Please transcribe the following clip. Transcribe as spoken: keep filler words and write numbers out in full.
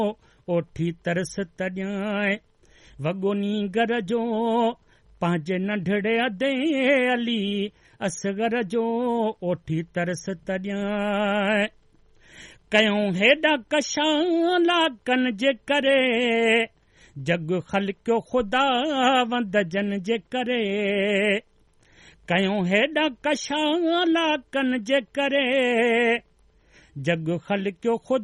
ओठी तरस तॾियां वॻोनी घर जो पंहिंजे नंढड़े अदे अली असगर जो ओठी तरस तॾियां कयूं हेॾा कशां लाकन जे करे जग ख़लक़ियो ख़ुदा वंद जन जे करे कयूं हेॾा कशां लाकन जे करे जग ख़लक़ियो ख़ुदा